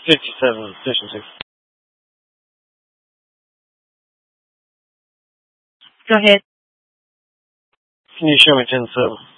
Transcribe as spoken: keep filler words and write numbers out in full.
fifty-seven, station six. Go ahead. Can you show me ten seven?